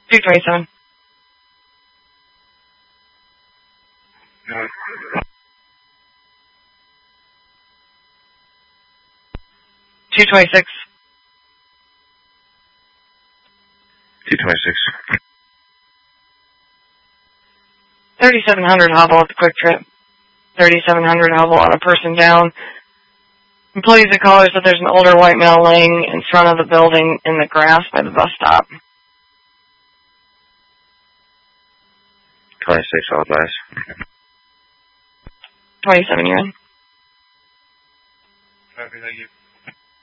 227. No. 226. 226. 3700 hobble at the Quick Trip. 3700 hobble on a person down. Employees and callers said there's an older white male laying in front of the building in the grass by the bus stop. 26, all advice. 27, you're in. Copy, thank you.